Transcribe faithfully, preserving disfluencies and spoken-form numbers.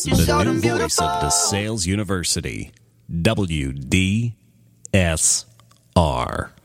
The new voice of DeSales University, W D S R.